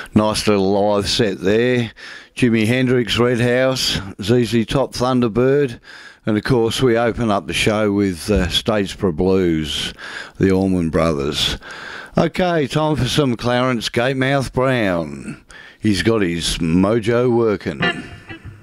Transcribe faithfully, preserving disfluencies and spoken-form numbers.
Nice little live set there. Jimi Hendrix, Red House, Z Z Top, Thunderbird, and of course we open up the show with uh, Statesboro Blues, the Allman Brothers. Okay, time for some Clarence Gatemouth Brown. He's got his mojo working.